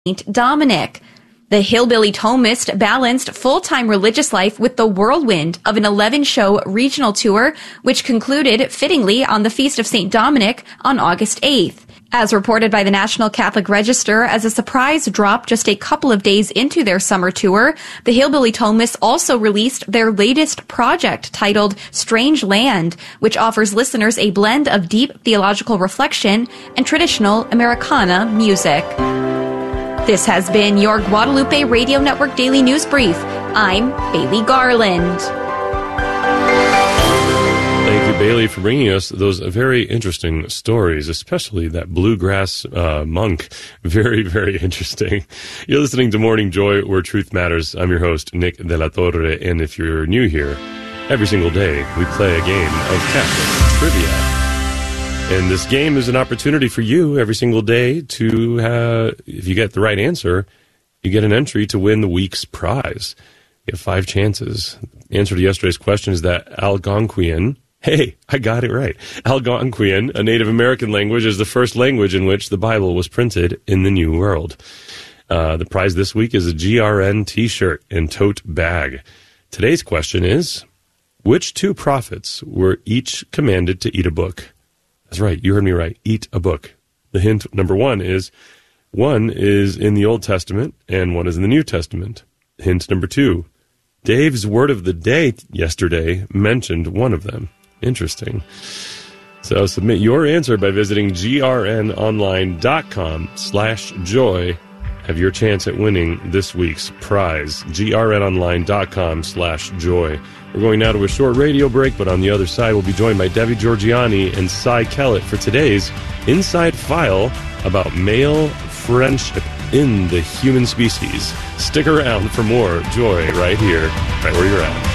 Saint Dominic. The Hillbilly Thomist balanced full-time religious life with the whirlwind of an 11-show regional tour, which concluded fittingly on the Feast of St. Dominic on August 8th. As reported by the National Catholic Register, as a surprise drop just a couple of days into their summer tour, the Hillbilly Thomists also released their latest project titled Strange Land, which offers listeners a blend of deep theological reflection and traditional Americana music. This has been your Guadalupe Radio Network Daily News Brief. I'm Bailey Garland. Thank you, Bailey, for bringing us those very interesting stories, especially that bluegrass monk. Very, very interesting. You're listening to Morning Joy, where truth matters. I'm your host, Nick De La Torre, and if you're new here, every single day we play a game of Catholic trivia. And this game is an opportunity for you every single day to, if you get the right answer, you get an entry to win the week's prize. You have 5 chances. The answer to yesterday's question is that Algonquian. Hey, I got it right. Algonquian, a Native American language, is the first language in which the Bible was printed in the New World. The prize this week is a GRN t-shirt and tote bag. Today's question is, which 2 prophets were each commanded to eat a book? That's right, you heard me right. Eat a book. The hint number 1 is in the Old Testament and one is in the New Testament. Hint number 2, Dave's word of the day yesterday mentioned one of them. Interesting. So submit your answer by visiting grnonline.com/joy. Have your chance at winning this week's prize. grnonline.com/joy. We're going now to a short radio break, but on the other side, we'll be joined by Debbie Georgianni and Cy Kellett for today's Inside File about male friendship in the human species. Stick around for more joy right here, right where you're at.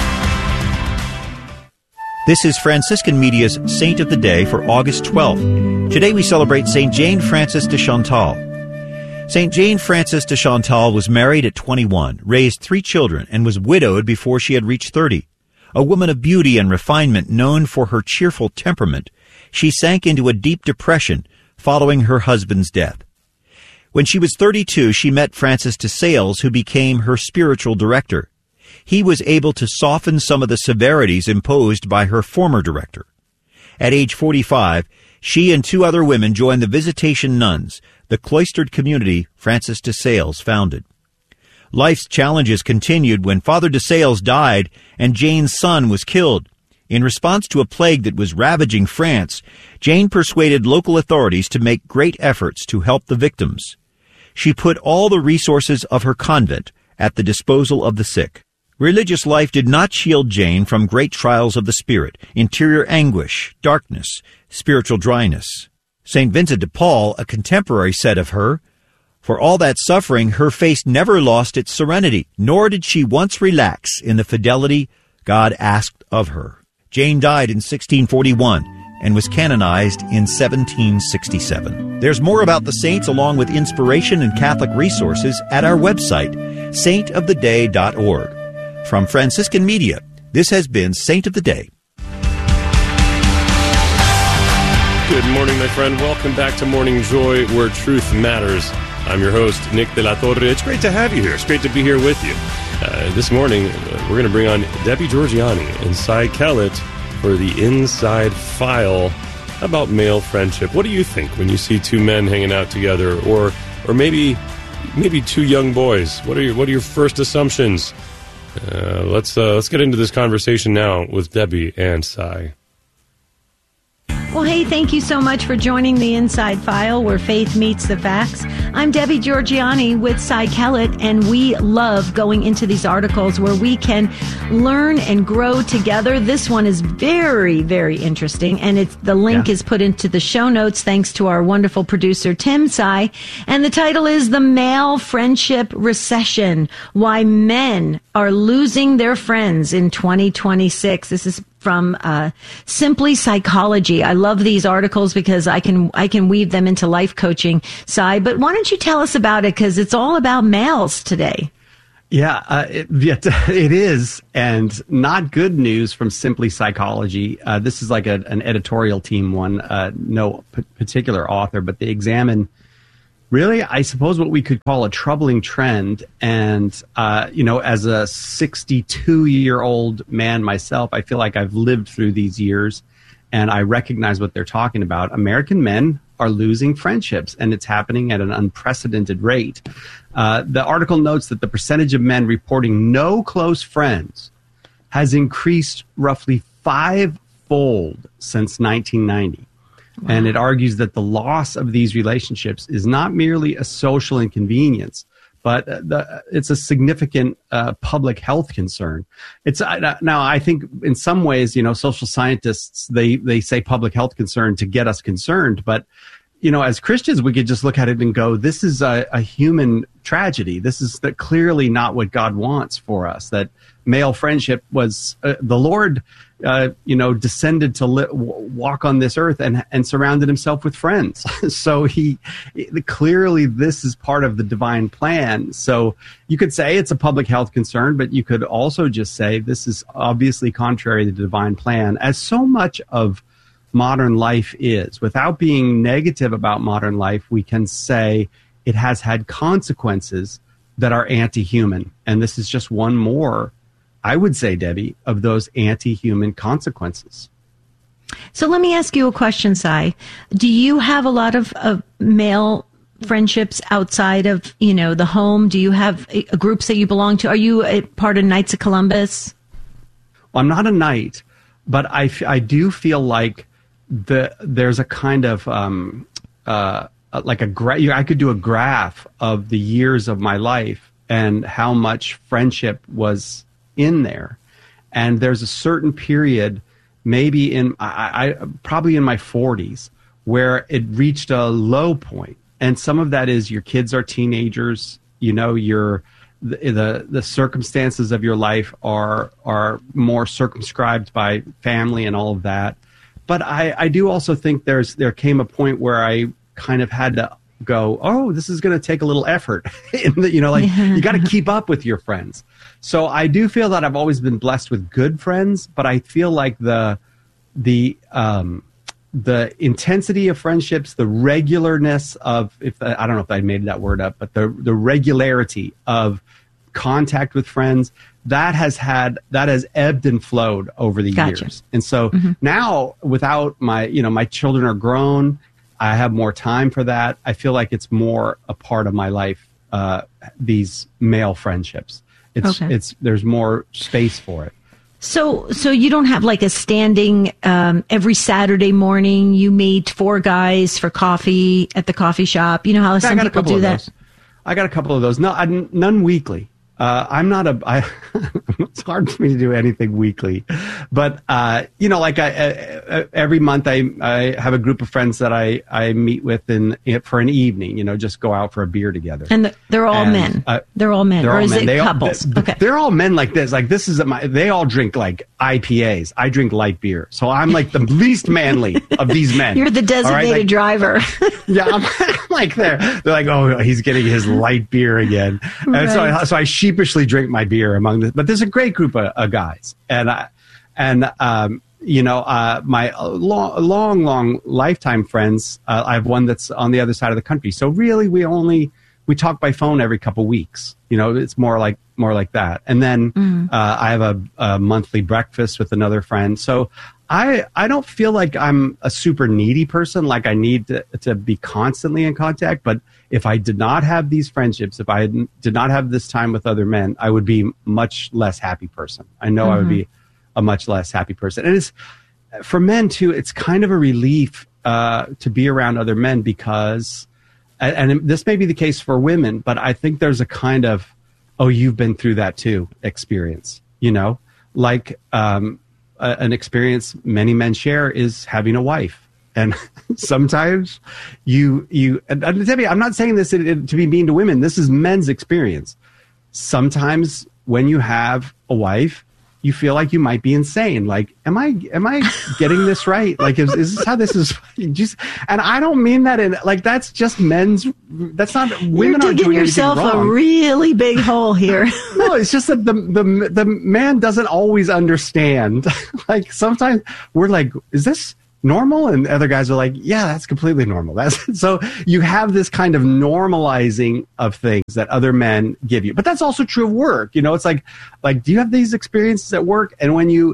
This is Franciscan Media's Saint of the Day for August 12th. Today we celebrate St. Jane Frances de Chantal. St. Jane Frances de Chantal was married at 21, raised 3 children, and was widowed before she had reached 30. A woman of beauty and refinement known for her cheerful temperament, she sank into a deep depression following her husband's death. When she was 32, she met Francis de Sales, who became her spiritual director. He was able to soften some of the severities imposed by her former director. At age 45, she and 2 other women joined the Visitation Nuns, the cloistered community Francis de Sales founded. Life's challenges continued when Father de Sales died and Jane's son was killed. In response to a plague that was ravaging France, Jane persuaded local authorities to make great efforts to help the victims. She put all the resources of her convent at the disposal of the sick. Religious life did not shield Jane from great trials of the spirit, interior anguish, darkness, spiritual dryness. St. Vincent de Paul, a contemporary, said of her, "For all that suffering, her face never lost its serenity, nor did she once relax in the fidelity God asked of her." Jane died in 1641 and was canonized in 1767. There's more about the saints along with inspiration and Catholic resources at our website, saintoftheday.org. From Franciscan Media, this has been Saint of the Day. Good morning, my friend. Welcome back to Morning Joy, where truth matters. I'm your host, Nick De La Torre. It's great to have you here. It's great to be here with you. This morning, we're going to bring on Debbie Georgianni and Cy Kellett for the Inside File about male friendship. What do you think when you see 2 men hanging out together, or maybe 2 young boys? What are your first assumptions? Let's get into this conversation now with Debbie and Cy. Well, hey, thank you so much for joining the Inside File, where faith meets the facts. I'm Debbie Georgianni with Cy Kellett, and we love going into these articles where we can learn and grow together. This one is very, very interesting, and the link is put into the show notes thanks to our wonderful producer, Tim Cy. And the title is The Male Friendship Recession, Why Men Are Losing Their Friends in 2026. This is from Simply Psychology. I love these articles because I can weave them into life coaching, Cy. But why don't you tell us about it? Because it's all about males today. Yeah, it is, and not good news from Simply Psychology. This is like an editorial team one, no particular author, but they examine really, I suppose what we could call a troubling trend. And, as a 62-year-old man myself, I feel like I've lived through these years and I recognize what they're talking about. American men are losing friendships, and it's happening at an unprecedented rate. The article notes that the percentage of men reporting no close friends has increased roughly 5-fold since 1990. Wow. And it argues that the loss of these relationships is not merely a social inconvenience, but it's a significant public health concern. Now, I think in some ways, social scientists, they say public health concern to get us concerned. But, as Christians, we could just look at it and go, this is a human tragedy. This is clearly not what God wants for us, that male friendship was the Lord, descended to walk on this earth and surrounded himself with friends. So clearly this is part of the divine plan. So you could say it's a public health concern, but you could also just say this is obviously contrary to the divine plan, as so much of modern life is. Without being negative about modern life, we can say it has had consequences that are anti-human. And this is just one more, I would say, Debbie, of those anti-human consequences. So let me ask you a question, Cy. Do you have a lot of male friendships outside of, the home? Do you have groups that you belong to? Are you a part of Knights of Columbus? Well, I'm not a knight, but I do feel like there's a kind of I could do a graph of the years of my life and how much friendship was in there. And there's a certain period, maybe probably in my 40s, where it reached a low point. And some of that is your kids are teenagers, the circumstances of your life are more circumscribed by family and all of that. But I do also think there came a point where I kind of had to go, oh, this is going to take a little effort. You got to keep up with your friends. So I do feel that I've always been blessed with good friends, but I feel like the intensity of friendships, the regularness of, I don't know if I made that word up, but the regularity of contact with friends, that has ebbed and flowed over the years. And so now, without my children are grown, I have more time for that. I feel like it's more a part of my life, these male friendships. There's more space for it. So you don't have like a standing, every Saturday morning you meet 4 guys for coffee at the coffee shop. You know how some people do that? I got a couple of those. No, none weekly. I'm not it's hard for me to do anything weekly, but, every month I have a group of friends that I meet with for an evening, just go out for a beer together. And they're all men. They're all men. Or is it couples? Okay. They're all men like this. Like they all drink like IPAs. I drink light beer. So I'm like the least manly of these men. You're the designated driver. Yeah. I'm like They're like, oh, he's getting his light beer again. Right. And so I sheepishly drink my beer among this, but there's a great group of guys, my long lifetime friends. I have one that's on the other side of the country. So really, we talk by phone every couple weeks. It's more like that. And then I have a monthly breakfast with another friend. So I don't feel like I'm a super needy person, like I need to be constantly in contact. But if I did not have these friendships, if I did not have this time with other men, I would be much less happy person. I know I would be a much less happy person. And it's for men too, it's kind of a relief to be around other men because, and this may be the case for women, but I think there's a kind of, oh, you've been through that too experience, like an experience many men share is having a wife. And sometimes and Debbie, I'm not saying this to be mean to women. This is men's experience. Sometimes when you have a wife, you feel like you might be insane. Like, am I getting this right? Like, is this how this is? And I don't mean that that's just men's. That's not women aren't doing anything wrong. You're digging yourself a really big hole here. No, it's just that the man doesn't always understand. Like sometimes we're like, is this normal? And other guys are like, yeah, that's completely normal. So you have this kind of normalizing of things that other men give you. But that's also true of work. It's like, do you have these experiences at work? And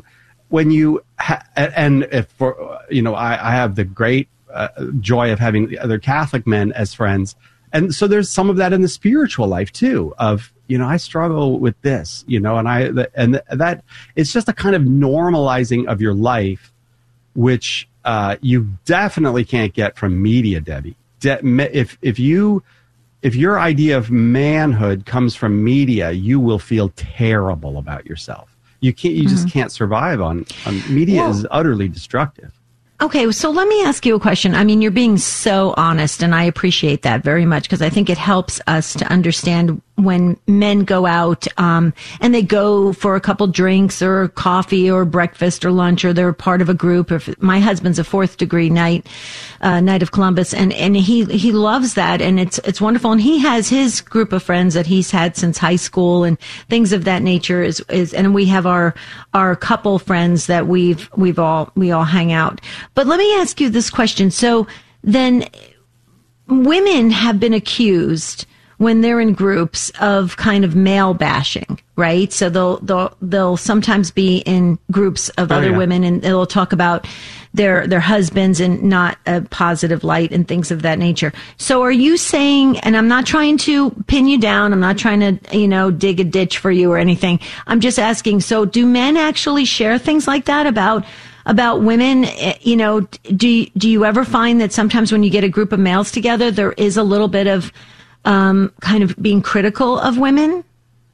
I have the great joy of having other Catholic men as friends. And so there's some of that in the spiritual life too, of, I struggle with this, and that it's just a kind of normalizing of your life, which you definitely can't get from media, Debbie. If your idea of manhood comes from media, you will feel terrible about yourself. You just can't survive on media. Is utterly destructive. Okay, so let me ask you a question. I mean, you're being so honest, and I appreciate that very much, because I think it helps us to understand when men go out and they go for a couple drinks or coffee or breakfast or lunch, or they're part of a group. My husband's a Fourth Degree Knight of Columbus, and he loves that, and it's wonderful. And he has his group of friends that he's had since high school and things of that nature. And we have our couple friends that we all hang out. But let me ask you this question. So then, women have been accused, when they're in groups, of kind of male bashing, right? So they'll sometimes be in groups of other women, and they'll talk about their husbands in not a positive light and things of that nature. So are you saying, and I'm not trying to pin you down, I'm not trying to, dig a ditch for you or anything. I'm just asking, so do men actually share things like that about women? Do you ever find that sometimes when you get a group of males together, there is a little bit of kind of being critical of women?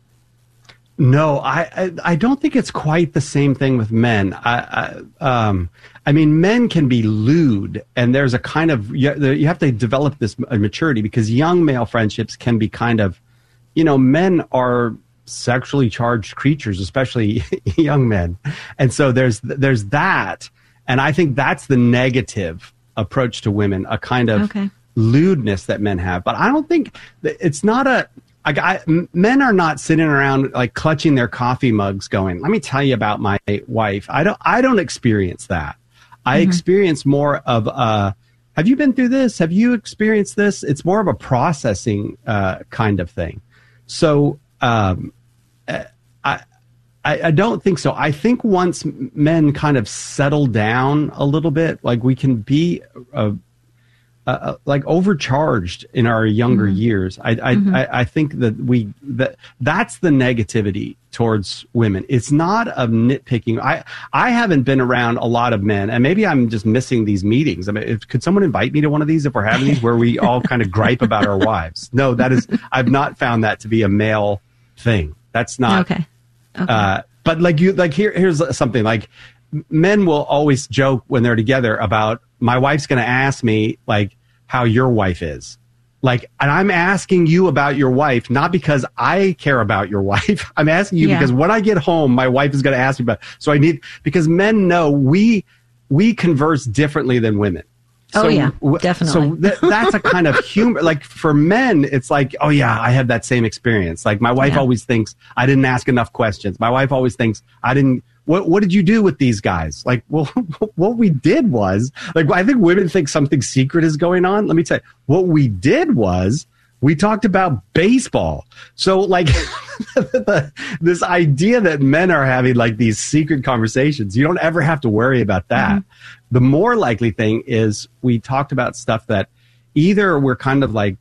No, I don't think it's quite the same thing with men. I mean, men can be lewd, and there's a kind of, you have to develop this maturity, because young male friendships can be kind of, men are sexually charged creatures, especially young men. And so there's that. And I think that's the negative approach to women, a kind of lewdness that men have. But I don't think it's not men are not sitting around like clutching their coffee mugs going, let me tell you about my wife. I don't experience that. I experience more of have you been through this? Have you experienced this? It's more of a processing kind of thing. So I don't think so. I think once men kind of settle down a little bit, like we can be like overcharged in our younger years. I think that that's the negativity towards women. It's not of nitpicking. I haven't been around a lot of men, and maybe I'm just missing these meetings. I mean, could someone invite me to one of these if we're having these where we all kind of gripe about our wives? No, I've not found that to be a male thing. That's not okay. But here's something like men will always joke when they're together about, my wife's going to ask me like how your wife is. Like, and I'm asking you about your wife, not because I care about your wife. I'm asking you because when I get home, my wife is going to ask me about, because men know we converse differently than women. So, definitely. So that's a kind of humor. Like for men, it's like, oh yeah, I have that same experience. Like my wife always thinks I didn't ask enough questions. My wife always thinks I didn't. What did you do with these guys? Like, well, what we did was, like, I think women think something secret is going on. Let me tell you, what we did was we talked about baseball. So like this idea that men are having like these secret conversations, you don't ever have to worry about that. The more likely thing is we talked about stuff that either we're kind of like,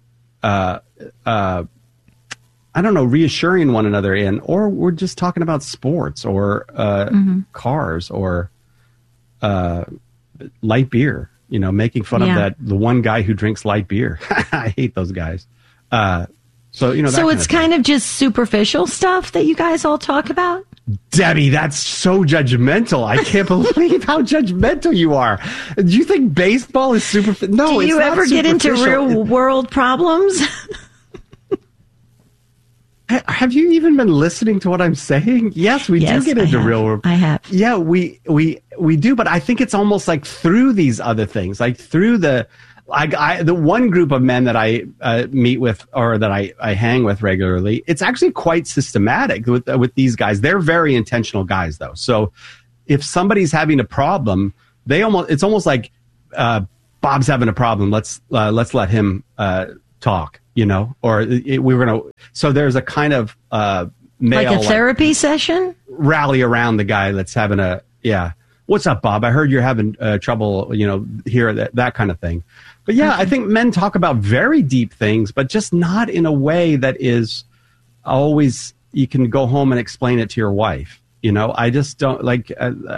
I don't know, reassuring one another in, or we're just talking about sports or cars or light beer, making fun of the one guy who drinks light beer. I hate those guys. So it's kind of just superficial stuff that you guys all talk about? Debbie, that's so judgmental. I can't believe how judgmental you are. Do you think baseball is superficial? No, do you ever get into real world problems? Have you even been listening to what I'm saying? Yes, we do get into real world. I have. Yeah, we do, but I think it's almost like through these other things, like through the one group of men that I meet with or that I hang with regularly. It's actually quite systematic with these guys. They're very intentional guys, though. So if somebody's having a problem, it's almost like Bob's having a problem. Let's let him talk, so there's a kind of male, like a therapy session, rally around the guy that's having what's up, Bob? I heard you're having trouble, here, that kind of thing. But I think men talk about very deep things, but just not in a way that is always, you can go home and explain it to your wife. I just don't like,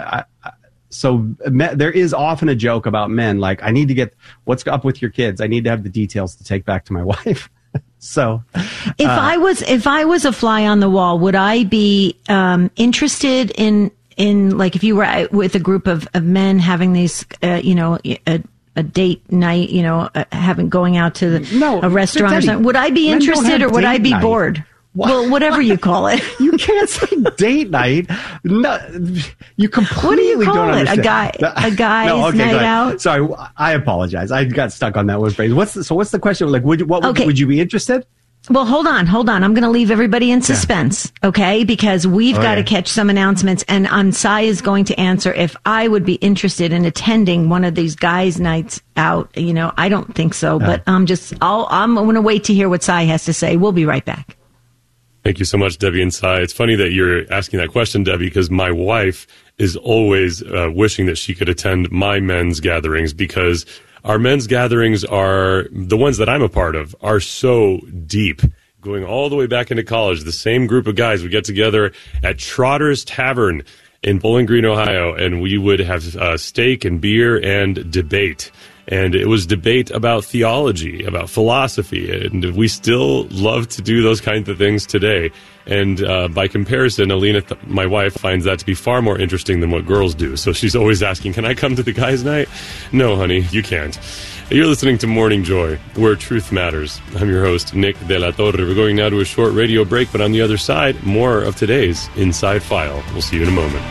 there is often a joke about men, like, I need to get, what's up with your kids? I need to have the details to take back to my wife. So if I was a fly on the wall, would I be interested in like, if you were with a group of men having these, a date night, going out to a restaurant or something, would I be interested or would I be bored? Well, whatever you call it. You can't say date night. No, you completely don't understand. A guy's night out. Sorry, I apologize. I got stuck on that one phrase. What's the question? Like, would you be interested? Well, hold on. I'm going to leave everybody in suspense, okay? Because we've got to catch some announcements, and Sai is going to answer if I would be interested in attending one of these guys' nights out. I don't think so, but I'm going to wait to hear what Sai has to say. We'll be right back. Thank you so much, Debbie and Sai. It's funny that you're asking that question, Debbie, because my wife is always wishing that she could attend my men's gatherings, because our men's gatherings are, the ones that I'm a part of, are so deep. Going all the way back into college, the same group of guys would get together at Trotter's Tavern in Bowling Green, Ohio, and we would have steak and beer and debate. And it was debate about theology, about philosophy, and we still love to do those kinds of things today. And by comparison, Alina, my wife, finds that to be far more interesting than what girls do. So she's always asking, can I come to the guys' night? No, honey, you can't. You're listening to Morning Joy, where truth matters. I'm your host, Nick De La Torre. We're going now to a short radio break, but on the other side, more of today's Inside File. We'll see you in a moment.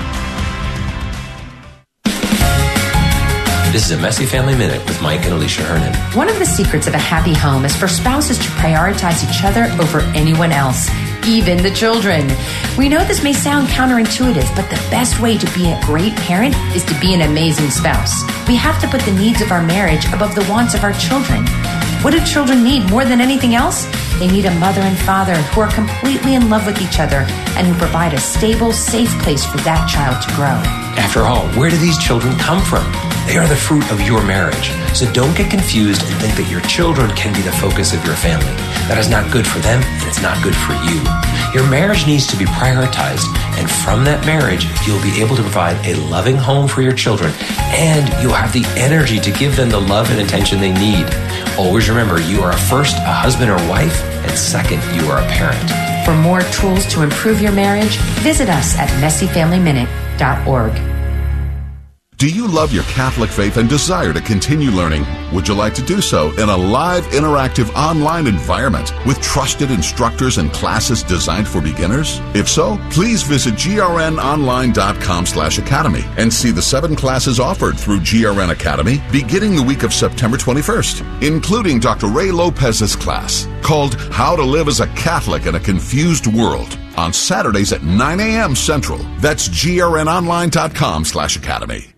This is a Messy Family Minute with Mike and Alicia Hernan. One of the secrets of a happy home is for spouses to prioritize each other over anyone else, even the children. We know this may sound counterintuitive, but the best way to be a great parent is to be an amazing spouse. We have to put the needs of our marriage above the wants of our children. What do children need more than anything else? They need a mother and father who are completely in love with each other and who provide a stable, safe place for that child to grow. After all, where do these children come from? They are the fruit of your marriage. So don't get confused and think that your children can be the focus of your family. That is not good for them, and it's not good for you. Your marriage needs to be prioritized, and from that marriage, you'll be able to provide a loving home for your children, and you'll have the energy to give them the love and attention they need. Always remember, you are first a husband or wife, and second, you are a parent. For more tools to improve your marriage, visit us at messyfamilyminute.org. Do you love your Catholic faith and desire to continue learning? Would you like to do so in a live, interactive, online environment with trusted instructors and classes designed for beginners? If so, please visit grnonline.com/academy and see the 7 classes offered through GRN Academy beginning the week of September 21st, including Dr. Ray Lopez's class called How to Live as a Catholic in a Confused World on Saturdays at 9 a.m. Central. That's grnonline.com/academy.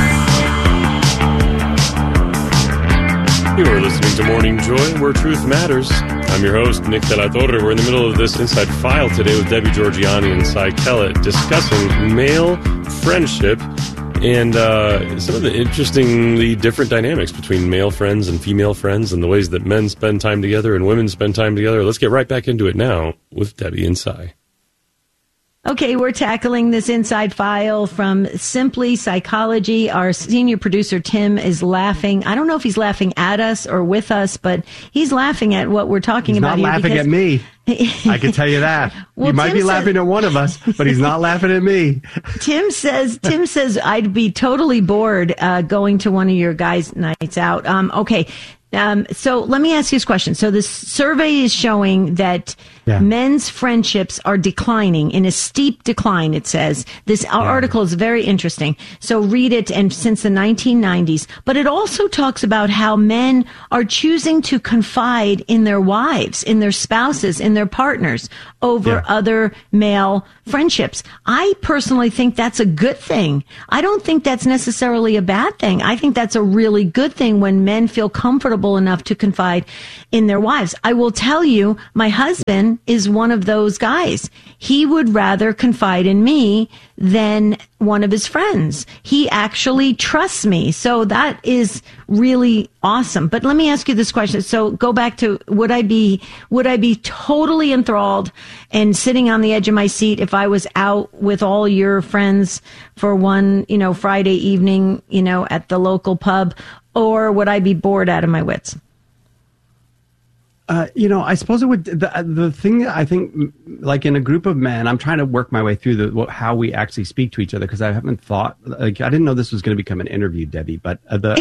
You are listening to Morning Joy, where truth matters. I'm your host, Nick De La Torre. We're in the middle of this Inside File today with Debbie Georgiani and Sai Kellett discussing male friendship and some of the interestingly different dynamics between male friends and female friends and the ways that men spend time together and women spend time together. Let's get right back into it now with Debbie and Sai. Okay, we're tackling this Inside File from Simply Psychology. Our senior producer, Tim, is laughing. I don't know if he's laughing at us or with us, but he's laughing at what we're talking about here. He's not laughing at me. I can tell you that. Well, he might be laughing at one of us, but he's not laughing at me. Tim says, I'd be totally bored going to one of your guys' nights out. Okay. So let me ask you this question. So this survey is showing that men's friendships are declining in a steep decline, it says. This article is very interesting. So read it, and since the 1990s. But it also talks about how men are choosing to confide in their wives, in their spouses, in their partners over other male friendships. I personally think that's a good thing. I don't think that's necessarily a bad thing. I think that's a really good thing when men feel comfortable enough to confide in their wives. I will tell you, my husband is one of those guys. He would rather confide in me than one of his friends. He actually trusts me. So that is really awesome. But let me ask you this question. So go back to, would I be totally enthralled and sitting on the edge of my seat if I was out with all your friends for one, Friday evening, at the local pub, or would I be bored out of my wits? I suppose it would. The thing that I think, like in a group of men, I'm trying to work my way through how we actually speak to each other, because I haven't thought. I didn't know this was going to become an interview, Debbie. But I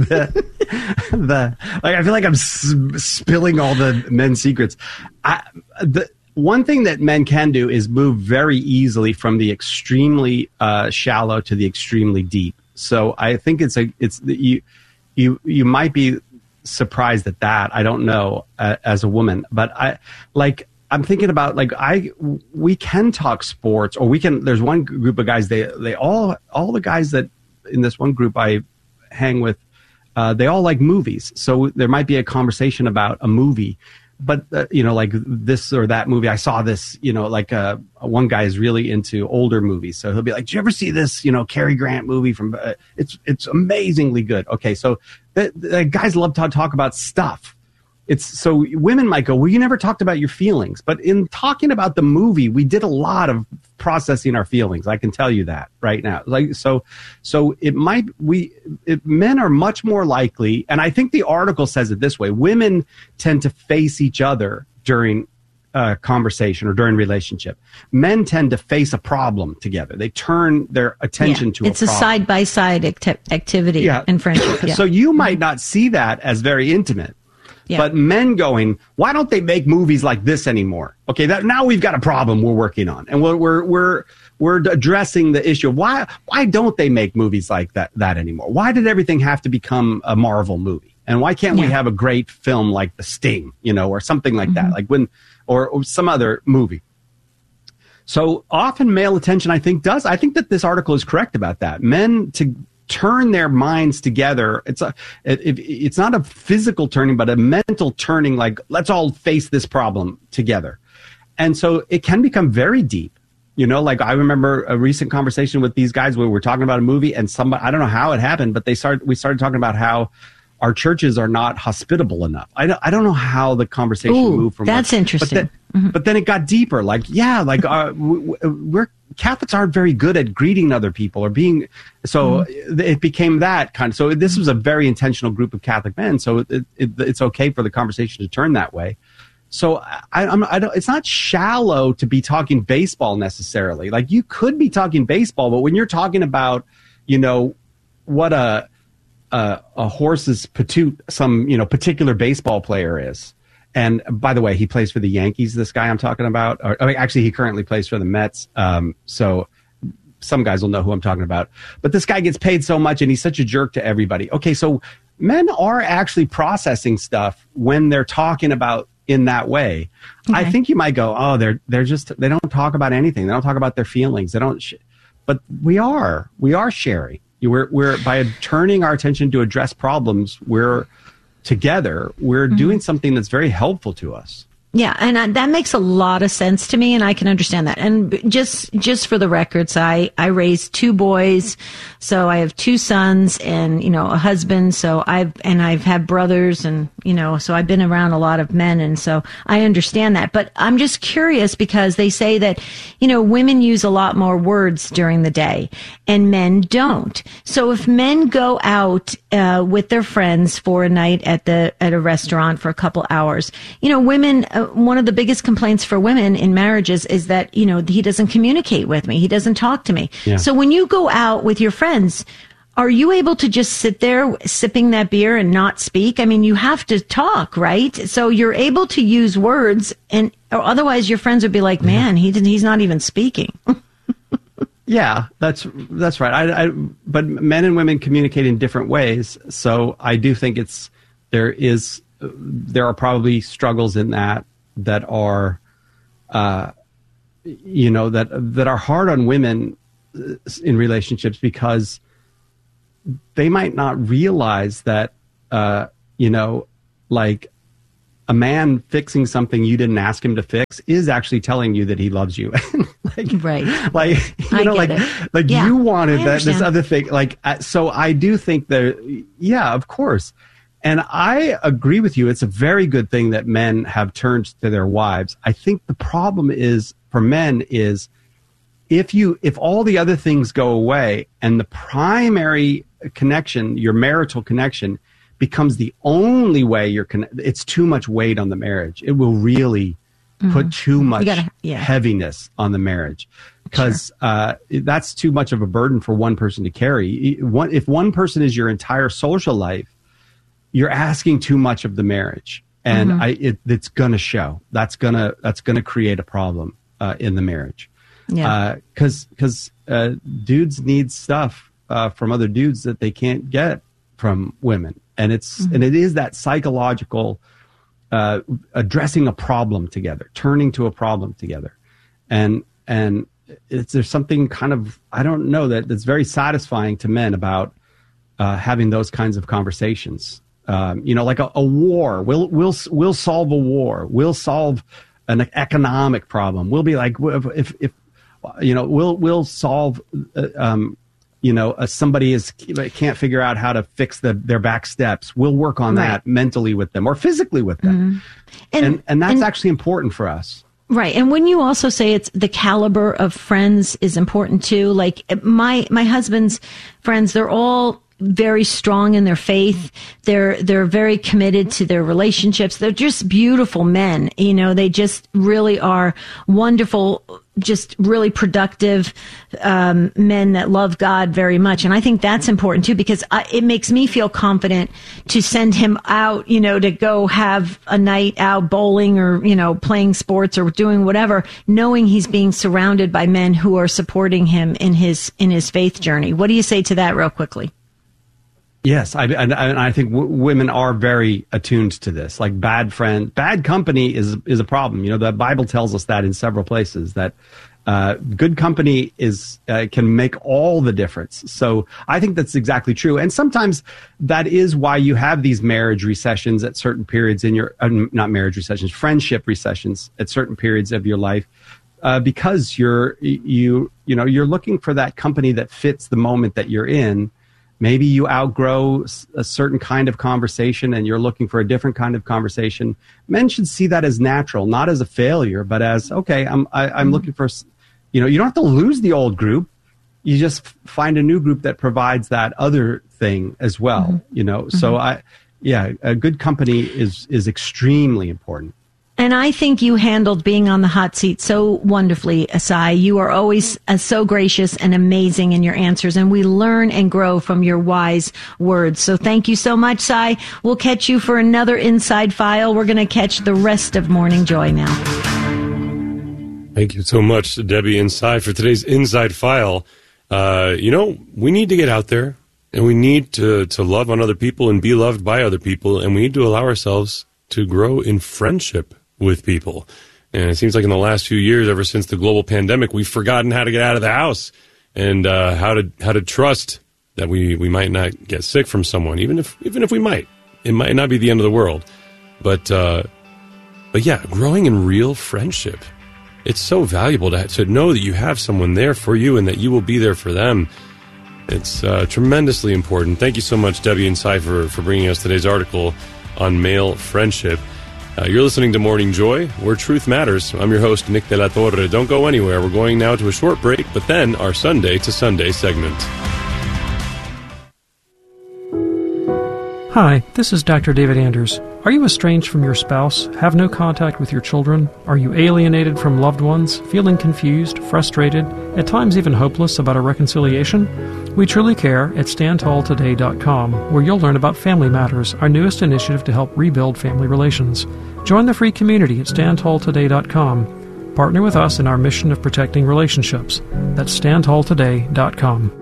feel like I'm spilling all the men's secrets. The one thing that men can do is move very easily from the extremely shallow to the extremely deep. So I think you might be surprised at that. I don't know as a woman, but I'm thinking about we can talk sports, or there's one group of guys, they all the guys that in this one group I hang with, they all like movies. So there might be a conversation about a movie, but like this or that movie. I saw this, one guy is really into older movies. So he'll be like, "Did you ever see this, Cary Grant movie from, it's amazingly good." Okay. So the guys love to talk about stuff. So women might go, "Well, you never talked about your feelings." But in talking about the movie, we did a lot of processing our feelings. I can tell you that right now. So men are much more likely, and I think the article says it this way: women tend to face each other during conversation or during relationship. Men tend to face a problem together. They turn their attention to a problem. It's a side-by-side activity in friendship. Yeah. So you might not see that as very intimate. Yeah. But men going, why don't they make movies like this anymore? Okay, now we've got a problem we're working on, and we're addressing the issue of why don't they make movies like that anymore? Why did everything have to become a Marvel movie? And why can't we have a great film like The Sting, or something like that, or some other movie? So often male attention, I think that this article is correct about that. Men to turn their minds together. It's not a physical turning, but a mental turning, like, let's all face this problem together. And so it can become very deep. I remember a recent conversation with these guys where we're talking about a movie, and I don't know how it happened, but we started talking about how our churches are not hospitable enough. I don't know how the conversation moved from that's interesting. But then it got deeper. We're Catholics aren't very good at greeting other people or being. So it became that kind of. So this was a very intentional group of Catholic men. So it's okay for the conversation to turn that way. So I don't. It's not shallow to be talking baseball necessarily. Like, you could be talking baseball, but when you're talking about, what a horse's patoot some particular baseball player is. And by the way, he plays for the Yankees, this guy I'm talking about. Actually, he currently plays for the Mets. So some guys will know who I'm talking about. But this guy gets paid so much, and he's such a jerk to everybody. Okay, so men are actually processing stuff when they're talking about in that way. Okay. I think you might go, oh, they don't talk about anything. They don't talk about their feelings. They don't. But we are sharing. We're by turning our attention to address problems, we're doing something that's very helpful to us. Yeah, and that makes a lot of sense to me, and I can understand that. And just for the records, I raised 2 boys, so I have 2 sons and, a husband. So I've had brothers, and, so I've been around a lot of men, and so I understand that. But I'm just curious, because they say that, women use a lot more words during the day and men don't. So if men go out with their friends for a night at a restaurant for a couple hours, women, one of the biggest complaints for women in marriages is that, he doesn't communicate with me. He doesn't talk to me. Yeah. So when you go out with your friends, are you able to just sit there sipping that beer and not speak? I mean, you have to talk, right? So you're able to use words, and or otherwise your friends would be like, man, he's not even speaking. Yeah, that's right. But men and women communicate in different ways. So I do think there are probably struggles in that are, that are hard on women in relationships, because they might not realize that, like a man fixing something you didn't ask him to fix is actually telling you that he loves you. Right. You wanted this other thing. So I do think that, yeah, of course. And I agree with you. It's a very good thing that men have turned to their wives. I think the problem is for men is if all the other things go away and the primary connection, your marital connection, becomes the only way it's too much weight on the marriage. It will really put too much heaviness on the marriage, because that's too much of a burden for one person to carry. If one person is your entire social life, you're asking too much of the marriage, and it's going to show. That's gonna create a problem in the marriage. Yeah, because dudes need stuff from other dudes that they can't get from women. And it is that psychological addressing a problem together, turning to a problem together, and there's something kind of, I don't know, that's very satisfying to men about having those kinds of conversations. Like a war. We'll solve a war. We'll solve an economic problem. We'll be like, if we'll solve. Somebody can't figure out how to fix their back steps. We'll work on that mentally with them or physically with them. And that's actually important for us. Right. And when you also say it's the caliber of friends is important too, like my husband's friends, they're all very strong in their faith. They're very committed to their relationships. They're just beautiful men. They just really are wonderful, just really productive men that love God very much. And I think that's important too, because it makes me feel confident to send him out, to go have a night out bowling or, playing sports or doing whatever, knowing he's being surrounded by men who are supporting him in his faith journey. What do you say to that real quickly? Yes, I think women are very attuned to this. Like bad company is a problem. The Bible tells us that in several places, that good company can make all the difference. So I think that's exactly true. And sometimes that is why you have these marriage recessions at certain periods in your not marriage recessions, friendship recessions at certain periods of your life, because you're looking for that company that fits the moment that you're in. Maybe you outgrow a certain kind of conversation and you're looking for a different kind of conversation. Men should see that as natural, not as a failure, but as, okay, I'm looking for, you don't have to lose the old group. You just find a new group that provides that other thing as well, So a good company is extremely important. And I think you handled being on the hot seat so wonderfully, Asai. You are always so gracious and amazing in your answers, and we learn and grow from your wise words. So thank you so much, Sai. We'll catch you for another Inside File. We're going to catch the rest of Morning Joy now. Thank you so much, Debbie and Sai, for today's Inside File. We need to get out there, and we need to love on other people and be loved by other people, and we need to allow ourselves to grow in friendship with people. And it seems like in the last few years, ever since the global pandemic, we've forgotten how to get out of the house and how to trust that we might not get sick from someone, even if we might. It might not be the end of the world. But yeah, growing in real friendship. It's so valuable to know that you have someone there for you and that you will be there for them. It's tremendously important. Thank you so much, Debbie and Sai, for bringing us today's article on male friendship. You're listening to Morning Joy, where truth matters. I'm your host, Nick De La Torre. Don't go anywhere. We're going now to a short break, but then our Sunday to Sunday segment. Hi, this is Dr. David Anders. Are you estranged from your spouse? Have no contact with your children? Are you alienated from loved ones? Feeling confused, frustrated, at times even hopeless about a reconciliation? We truly care at StandTallToday.com, where you'll learn about Family Matters, our newest initiative to help rebuild family relations. Join the free community at StandTallToday.com. Partner with us in our mission of protecting relationships. That's StandTallToday.com.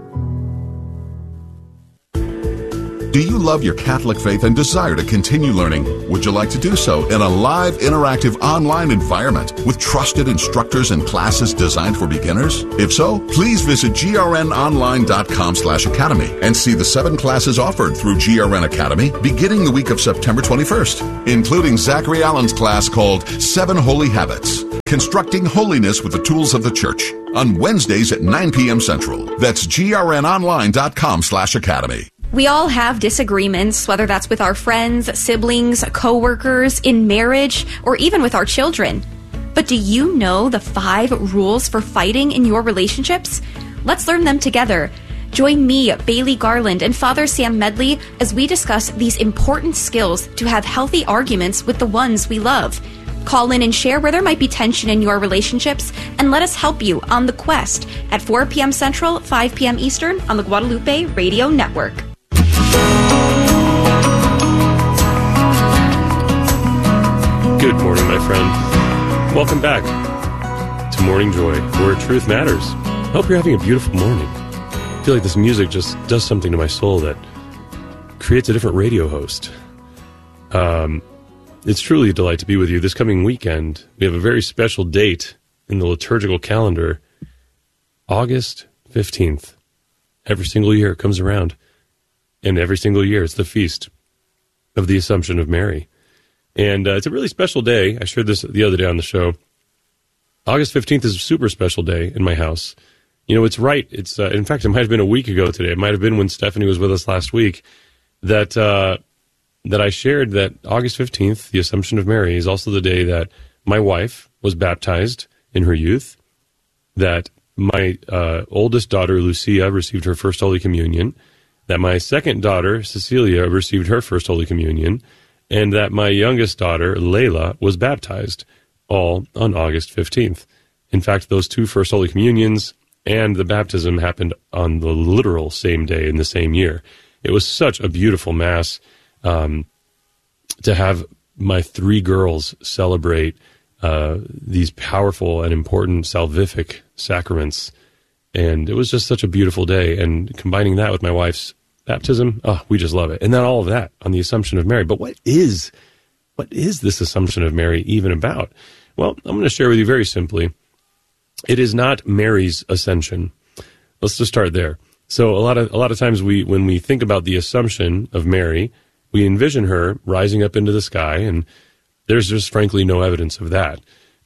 Do you love your Catholic faith and desire to continue learning? Would you like to do so in a live, interactive online environment with trusted instructors and classes designed for beginners? If so, please visit grnonline.com/academy and see the 7 classes offered through GRN Academy beginning the week of September 21st, including Zachary Allen's class called 7 Holy Habits, Constructing Holiness with the Tools of the Church, on Wednesdays at 9 p.m. Central. That's grnonline.com/academy. We all have disagreements, whether that's with our friends, siblings, co-workers, in marriage, or even with our children. But do you know the 5 rules for fighting in your relationships? Let's learn them together. Join me, Bailey Garland, and Father Sam Medley as we discuss these important skills to have healthy arguments with the ones we love. Call in and share where there might be tension in your relationships, and let us help you on the quest at 4 p.m. Central, 5 p.m. Eastern on the Guadalupe Radio Network. Good morning, my friend. Welcome back to Morning Joy, where truth matters. I hope you're having a beautiful morning. I feel like this music just does something to my soul that creates a different radio host. It's truly a delight to be with you. This coming weekend, we have a very special date in the liturgical calendar, August 15th. Every single year it comes around, and every single year it's the feast of the Assumption of Mary. And it's a really special day. I shared this the other day on the show. August 15th is a super special day in my house. You know, it's right. It's in fact, it might have been a week ago today. It might have been when Stephanie was with us last week that I shared that August 15th, the Assumption of Mary, is also the day that my wife was baptized in her youth, that my oldest daughter, Lucia, received her first Holy Communion, that my second daughter, Cecilia, received her first Holy Communion, and that my youngest daughter, Layla, was baptized, all on August 15th. In fact, those 2 first Holy Communions and the baptism happened on the literal same day in the same year. It was such a beautiful Mass to have my 3 girls celebrate these powerful and important salvific sacraments. And it was just such a beautiful day. And combining that with my wife's baptism, we just love it. And then all of that on the Assumption of Mary. But what is this Assumption of Mary even about? Well, I'm going to share with you very simply. It is not Mary's ascension. Let's just start there. So a lot of times when we think about the Assumption of Mary, we envision her rising up into the sky, and there's just frankly no evidence of that.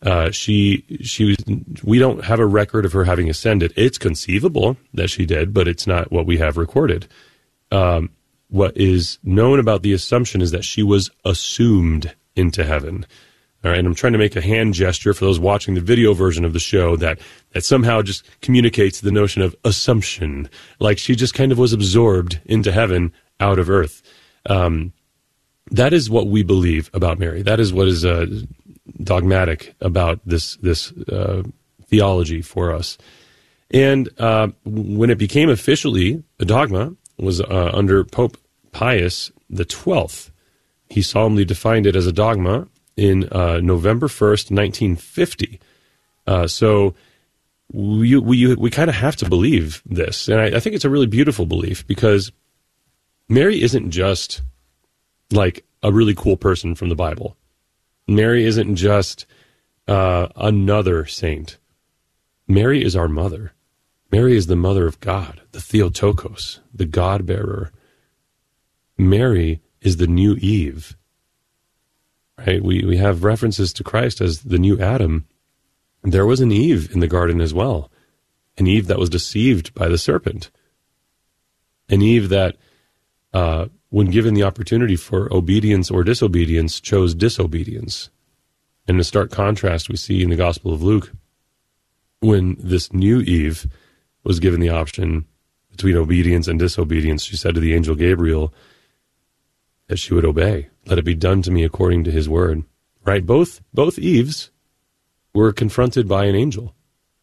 We don't have a record of her having ascended. It's conceivable that she did, but it's not what we have recorded. What is known about the Assumption is that she was assumed into heaven. All right, and I'm trying to make a hand gesture for those watching the video version of the show that somehow just communicates the notion of assumption, like she just kind of was absorbed into heaven out of earth. That is what we believe about Mary. That is what is dogmatic about this theology for us. And when it became officially a dogma, was under Pope Pius XII. He solemnly defined it as a dogma in November 1st, 1950. So we kind of have to believe this. And I think it's a really beautiful belief because Mary isn't just like a really cool person from the Bible. Mary isn't just another saint. Mary is our mother. Mary is the mother of God, the Theotokos, the God-bearer. Mary is the new Eve. Right? We have references to Christ as the new Adam. There was an Eve in the garden as well, an Eve that was deceived by the serpent, an Eve that, when given the opportunity for obedience or disobedience, chose disobedience. And in stark contrast, we see in the Gospel of Luke, when this new Eve was given the option between obedience and disobedience, she said to the angel Gabriel, that she would obey. Let it be done to me according to his word. Right? Both Eves were confronted by an angel.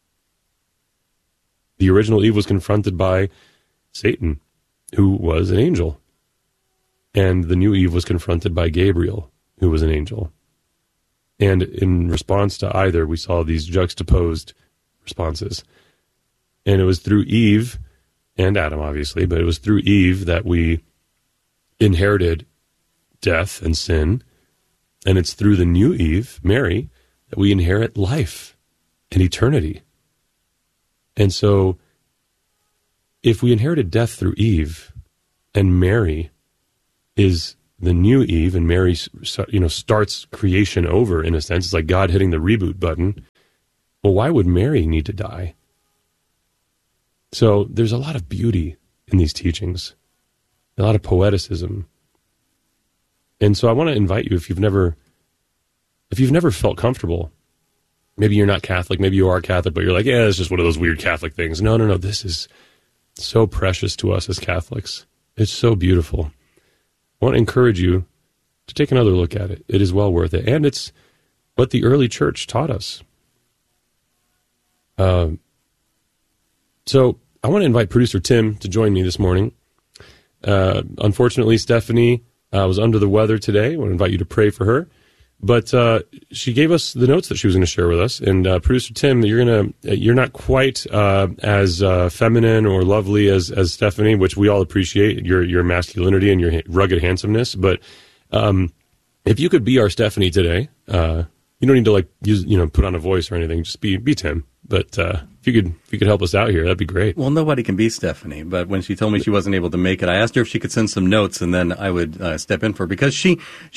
The original Eve was confronted by Satan, who was an angel. And the new Eve was confronted by Gabriel, who was an angel. And in response to either, we saw these juxtaposed responses. And it was through Eve, and Adam obviously, but it was through Eve that we inherited death and sin. And it's through the new Eve, Mary, that we inherit life and eternity. And so, if we inherited death through Eve, and Mary is the new Eve, and Mary, starts creation over, in a sense, it's like God hitting the reboot button, well, why would Mary need to die? So, there's a lot of beauty in these teachings, a lot of poeticism. And so I want to invite you, if you've never felt comfortable, maybe you're not Catholic, maybe you are Catholic, but you're like, yeah, it's just one of those weird Catholic things. No, this is so precious to us as Catholics. It's so beautiful. I want to encourage you to take another look at it. It is well worth it. And it's what the early church taught us. So I want to invite producer Tim to join me this morning. Unfortunately, Stephanie was under the weather today. I want to invite you to pray for her. But she gave us the notes that she was going to share with us. And producer Tim, you're not quite as feminine or lovely as Stephanie, which we all appreciate, your masculinity and your rugged handsomeness. But if you could be our Stephanie today, you don't need to put on a voice or anything. Just be Tim. But if you could help us out here, that'd be great. Well, nobody can be Stephanie, but when she told me she wasn't able to make it, I asked her if she could send some notes, and then I would step in for her, because she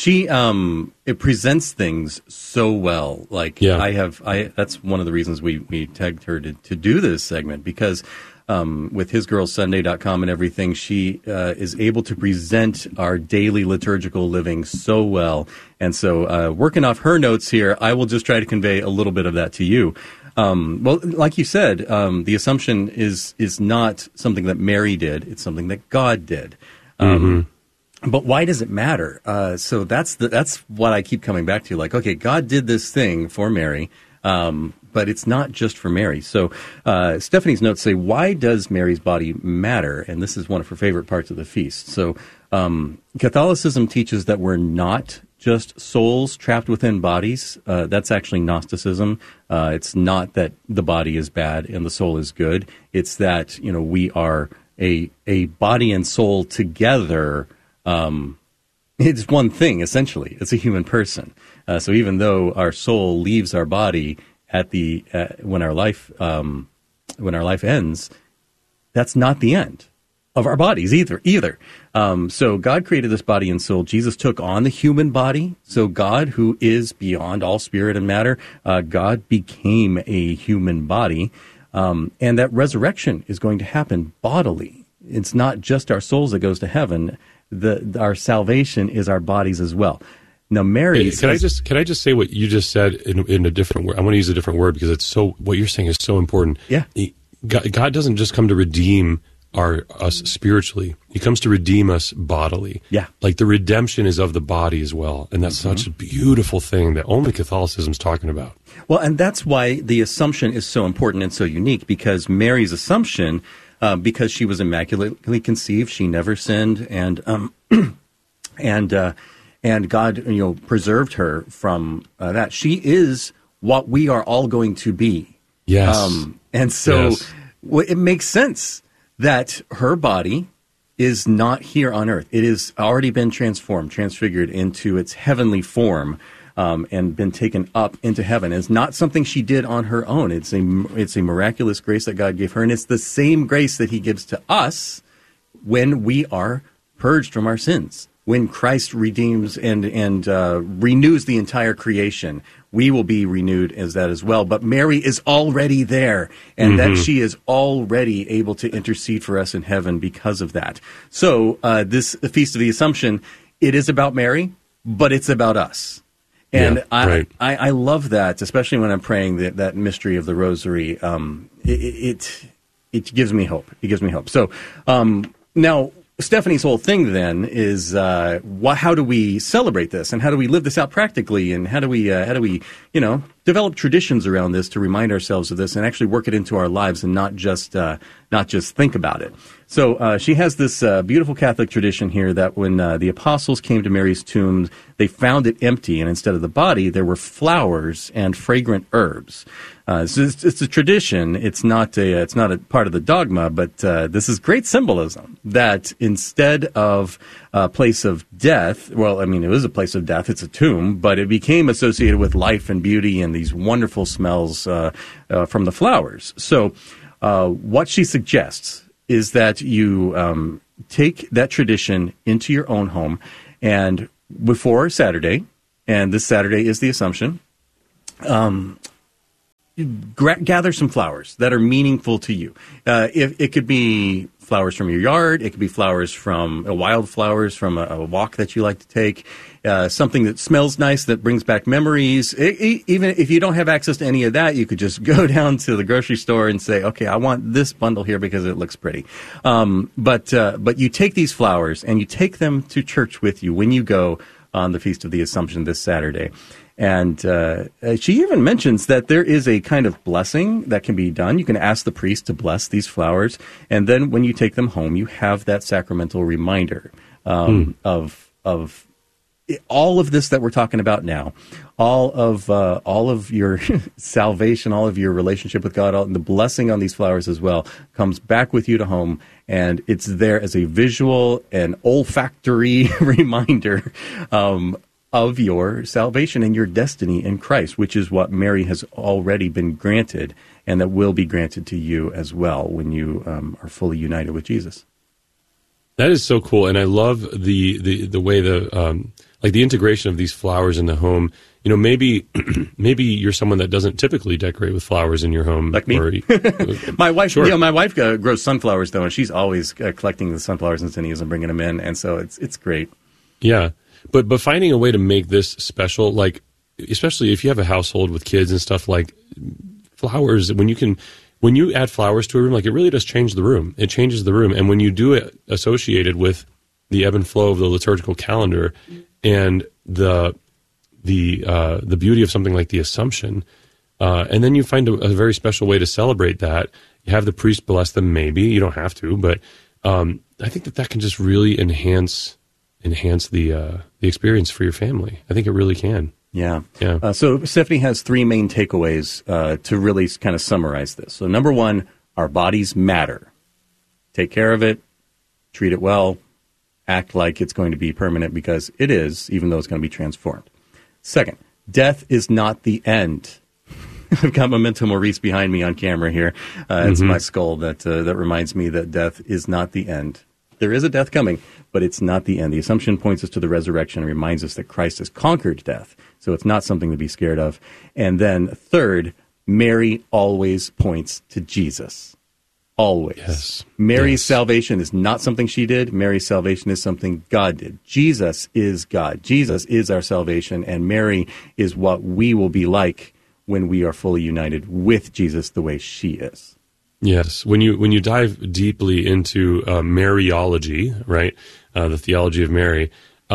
it presents things so well. Like, yeah. That's one of the reasons we tagged her to do this segment, because with HisGirlSunday.com and everything, she is able to present our daily liturgical living so well. And so working off her notes here, I will just try to convey a little bit of that to you. Well, like you said, the Assumption is not something that Mary did. It's something that God did. But why does it matter? So that's what I keep coming back to. Like, okay, God did this thing for Mary, but it's not just for Mary. So Stephanie's notes say, why does Mary's body matter? And this is one of her favorite parts of the feast. So Catholicism teaches that we're not just souls trapped within bodies. That's actually Gnosticism. It's not that the body is bad and the soul is good. It's that, we are a body and soul together. It's one thing, essentially. It's a human person. So even though our soul leaves our body when our life ends, that's not the end of our bodies either. So God created this body and soul. Jesus took on the human body. So God, who is beyond all spirit and matter, God became a human body. And that resurrection is going to happen bodily. It's not just our souls that goes to heaven. Our salvation is our bodies as well. Now, Mary, can I just say what you just said in a different word? I want to use a different word because what you're saying is so important. Yeah. God doesn't just come to redeem us spiritually. He comes to redeem us bodily. Yeah. Like the redemption is of the body as well. And that's such a beautiful thing that only Catholicism's talking about. Well, and that's why the Assumption is so important and so unique, because Mary's Assumption, because she was immaculately conceived, she never sinned, and God, preserved her from that. She is what we are all going to be. Yes. And so it makes sense that her body is not here on earth. It has already been transfigured into its heavenly form, and been taken up into heaven. It's not something she did on her own. It's a miraculous grace that God gave her, and it's the same grace that He gives to us when we are purged from our sins. When Christ redeems and renews the entire creation, we will be renewed as that as well. But Mary is already there, and that she is already able to intercede for us in heaven because of that. So this Feast of the Assumption, it is about Mary, but it's about us. And I love that, especially when I'm praying that mystery of the Rosary. It gives me hope. It gives me hope. So now, Stephanie's whole thing then is how do we celebrate this, and how do we live this out practically, and how do we develop traditions around this to remind ourselves of this and actually work it into our lives and not just think about it. So she has this beautiful Catholic tradition here that when the apostles came to Mary's tomb, they found it empty, and instead of the body, there were flowers and fragrant herbs. It's a tradition. It's not a part of the dogma, but this is great symbolism that instead of a place of death, well, I mean, it was a place of death. It's a tomb, but it became associated with life and beauty and these wonderful smells from the flowers. So what she suggests is that you take that tradition into your own home, and before Saturday, and this Saturday is the Assumption, gather some flowers that are meaningful to you. If it could be flowers from your yard, it could be flowers from wildflowers from a walk that you like to take, something that smells nice that brings back memories. Even if you don't have access to any of that, you could just go down to the grocery store and say, okay, I want this bundle here because it looks pretty. But you take these flowers and you take them to church with you when you go on the Feast of the Assumption this Saturday. And she even mentions that there is a kind of blessing that can be done. You can ask the priest to bless these flowers, and then when you take them home, you have that sacramental reminder of all of this that we're talking about now, all of your salvation, all of your relationship with God, the blessing on these flowers as well comes back with you to home, and it's there as a visual and olfactory reminder of your salvation and your destiny in Christ, which is what Mary has already been granted and that will be granted to you as well when you are fully united with Jesus. That is so cool, and I love the way the integration of these flowers in the home. You know, maybe you're someone that doesn't typically decorate with flowers in your home, like me. Or, my wife, sure. My wife grows sunflowers though, and she's always collecting the sunflowers and zinnias and bringing them in, and so it's great. Yeah. But finding a way to make this special, like especially if you have a household with kids and stuff, like flowers, when you add flowers to a room, like it really does change the room. It changes the room, and when you do it associated with the ebb and flow of the liturgical calendar and the beauty of something like the Assumption, and then you find a very special way to celebrate that. You have the priest bless them. Maybe you don't have to, but I think that can just really enhance the experience for your family. I think it really can. Yeah. So Stephanie has three main takeaways to really kind of summarize this. So number one, our bodies matter. Take care of it, treat it well, act like it's going to be permanent because it is, even though it's going to be transformed. Second, death is not the end. I've got Memento Mori behind me on camera here. It's my skull that reminds me that death is not the end. There is a death coming, but it's not the end. The Assumption points us to the resurrection and reminds us that Christ has conquered death, so it's not something to be scared of. And then third, Mary always points to Jesus. Always. Yes. Mary's salvation is not something she did. Mary's salvation is something God did. Jesus is God. Jesus is our salvation, and Mary is what we will be like when we are fully united with Jesus the way she is. Yes, when you dive deeply into Mariology, right, the theology of Mary,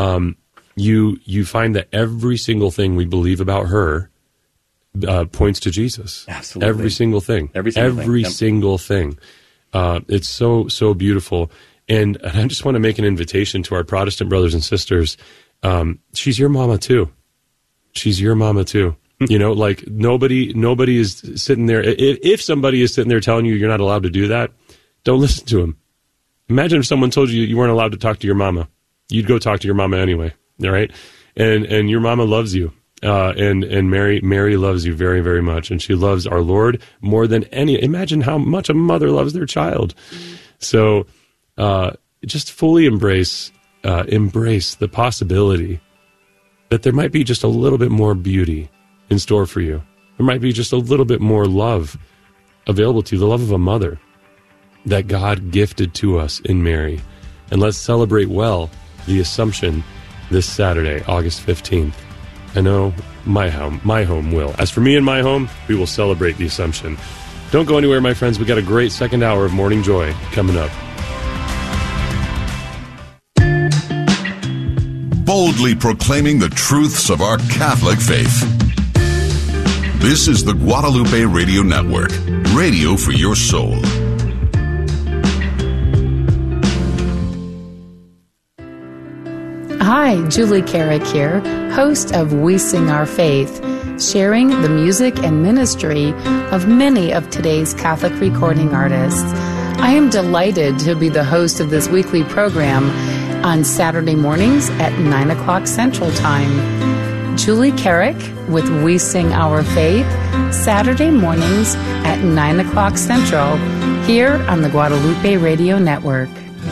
you find that every single thing we believe about her points to Jesus. Absolutely, every single thing. Every single thing. It's so beautiful, and I just want to make an invitation to our Protestant brothers and sisters. She's your mama too. She's your mama too. You know, like nobody is sitting there. If somebody is sitting there telling you you're not allowed to do that, don't listen to him. Imagine if someone told you you weren't allowed to talk to your mama. You'd go talk to your mama anyway, all right? And your mama loves you. And Mary loves you very, very much. And she loves our Lord more than any. Imagine how much a mother loves their child. So just fully embrace the possibility that there might be just a little bit more beauty in store for you. There might be just a little bit more love available to you, the love of a mother that God gifted to us in Mary. And let's celebrate well the Assumption this Saturday, August 15th. I know my home will. As for me and my home, we will celebrate the Assumption. Don't go anywhere, my friends. We got a great second hour of Morning Joy coming up. boldly proclaiming the truths of our Catholic faith. This is the Guadalupe Radio Network, radio for your soul. Hi, Julie Carrick here, host of We Sing Our Faith, sharing the music and ministry of many of today's Catholic recording artists. I am delighted to be the host of this weekly program on Saturday mornings at 9 o'clock Central Time. Julie Carrick with We Sing Our Faith, Saturday mornings at 9 o'clock Central, here on the Guadalupe Radio Network.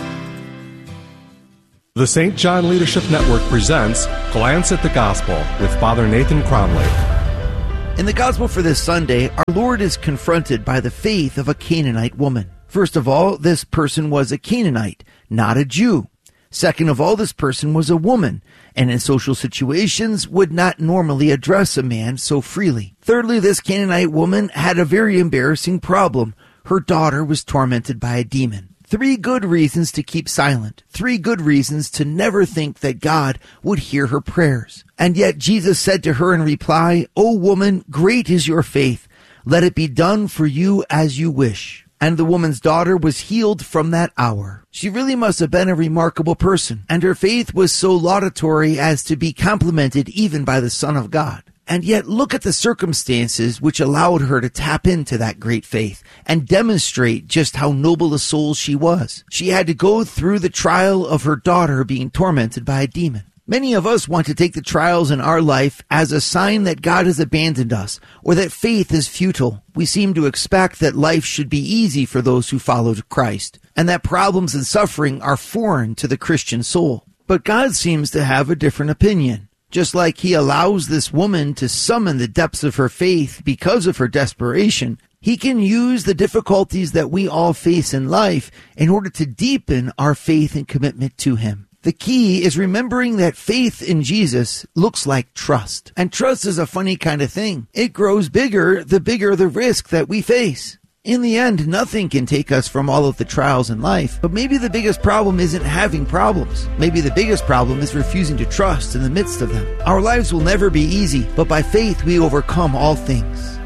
The St. John Leadership Network presents Glance at the Gospel with Father Nathan Cromley. In the Gospel for this Sunday, our Lord is confronted by the faith of a Canaanite woman. First of all, this person was a Canaanite, not a Jew. Second of all, this person was a woman, and in social situations would not normally address a man so freely. Thirdly, this Canaanite woman had a very embarrassing problem. Her daughter was tormented by a demon. 3 good reasons to keep silent. 3 good reasons to never think that God would hear her prayers. And yet Jesus said to her in reply, "O woman, great is your faith. Let it be done for you as you wish." And the woman's daughter was healed from that hour. She really must have been a remarkable person, and her faith was so laudatory as to be complimented even by the Son of God. And yet look at the circumstances which allowed her to tap into that great faith and demonstrate just how noble a soul she was. She had to go through the trial of her daughter being tormented by a demon. Many of us want to take the trials in our life as a sign that God has abandoned us or that faith is futile. We seem to expect that life should be easy for those who follow Christ and that problems and suffering are foreign to the Christian soul. But God seems to have a different opinion. Just like he allows this woman to summon the depths of her faith because of her desperation, he can use the difficulties that we all face in life in order to deepen our faith and commitment to him. The key is remembering that faith in Jesus looks like trust. And trust is a funny kind of thing. It grows bigger the risk that we face. In the end, nothing can take us from all of the trials in life, but maybe the biggest problem isn't having problems. Maybe the biggest problem is refusing to trust in the midst of them. Our lives will never be easy, but by faith we overcome all things.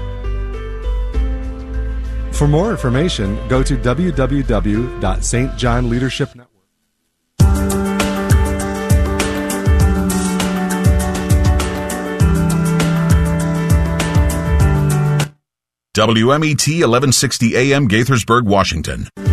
For more information, go to www.stjohnleadershipnetwork. WMET 1160 AM Gaithersburg, Washington.